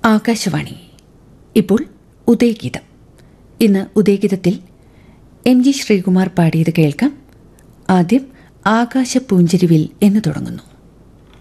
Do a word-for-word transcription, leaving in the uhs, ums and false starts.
ആകാശവാണി. ഇപ്പോൾ ഉദയഗീതം. ഇന്ന് ഉദയഗീതത്തിൽ M G Sreekumar പാടിയത് കേൾക്കാം. ആദ്യം ആകാശപൂഞ്ചിരിവിൽ എന്ന് തുടങ്ങുന്നു.